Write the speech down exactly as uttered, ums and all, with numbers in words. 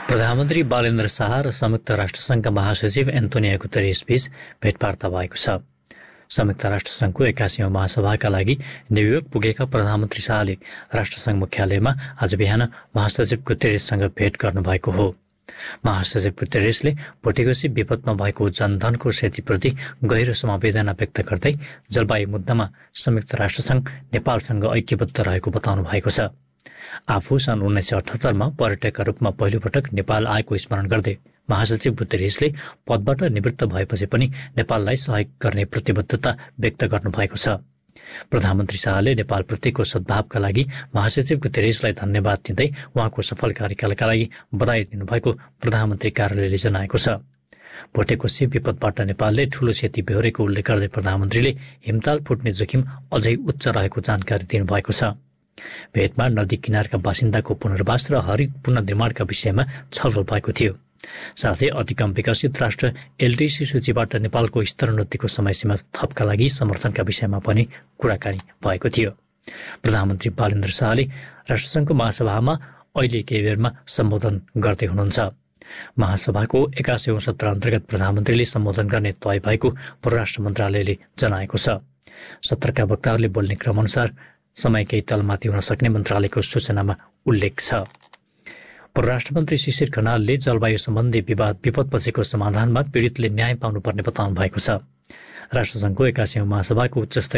प्रधानमन्त्री बालेन्द्र शाह र संयुक्त राष्ट्रसङ्घका महासचिव एन्टोनियो गुतेरेस बीच भेटवार्ता भएको छ। संयुक्त राष्ट्रसङ्घको एकासीौं महासभाका लागि न्युयोर्क पुगेका प्रधानमन्त्री शाहले राष्ट्रसङ्घ मुख्यालयमा आज बिहान महासचिव गुतेरेससँग भेट गर्नुभएको हो। महासचिव गुतेरेसले भुटेकोसी विपदमा भएको जनधनको क्षतिप्रति गहिरो संवेदना व्यक्त गर्दै जलवायु मुद्दामा संयुक्त राष्ट्रसङ्घ नेपालसँग ऐक्यबद्ध रहेको बताउनु भएको छ। आफू सन् उन्नाइस सय अठहत्तरमा पर्यटकका रूपमा पहिलोपटक नेपाल आएको स्मरण गर्दै महासचिव गुतेरेसले पदबाट निवृत्त भएपछि पनि नेपाललाई सहयोग गर्ने प्रतिबद्धता व्यक्त गर्नुभएको छ। प्रधानमन्त्री शाहले नेपालप्रतिको सद्भावका लागि महासचिव गुतेरेसलाई धन्यवाद दिँदै उहाँको सफल कार्यकालका लागि बधाई दिनुभएको प्रधानमन्त्री कार्यालयले जनाएको छ। भुटेकोसी विपदबाट नेपालले ठूलो क्षति बेहोरेको उल्लेख गर्दै प्रधानमन्त्रीले हिमताल फुट्ने जोखिम अझै उच्च रहेको जानकारी दिनुभएको छ। भेटमा नदी किनारका बासिन्दाको पुनर्वास र हरित पुनर्निर्माणका विषयमा छलफल भएको थियो। साथै अति कम विकसित राष्ट्र एलडीसी सूचीबाट नेपालको स्तरोन्नतिको समयसीमा थपका लागि समर्थनका विषयमा पनि कुराकानी भएको थियो। प्रधानमन्त्री बालेन्द्र शाहले राष्ट्रसङ्घको महासभामा अहिले केही बेरमा सम्बोधन गर्दै हुनुहुन्छ। महासभाको एकासीौं सत्र अन्तर्गत प्रधानमन्त्रीले सम्बोधन गर्ने तय भएको परराष्ट्र मन्त्रालयले जनाएको छ। सत्रका वक्ताहरूले बोल्ने क्रमअनुसार समय केही तलमाथि हुन सक्ने मन्त्रालयको सूचनामा उल्लेख छ। परराष्ट्र मन्त्री शिशिर खनालले जलवायु सम्बन्धी विवाद विपदपछिको समाधानमा पीडितले न्याय पाउनुपर्ने बताउनु भएको छ। राष्ट्रसङ्घको एकासीौं महासभाको उच्चस्तरीय